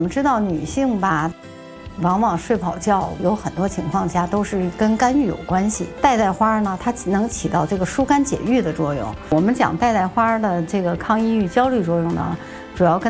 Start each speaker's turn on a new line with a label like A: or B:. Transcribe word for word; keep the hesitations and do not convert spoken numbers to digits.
A: 我们知道女性吧，往往睡不好觉，有很多情况下都是跟肝郁有关系。代代花呢，它能起到这个疏肝解郁的作用。我们讲代代花的这个抗抑郁、焦虑作用呢，主要跟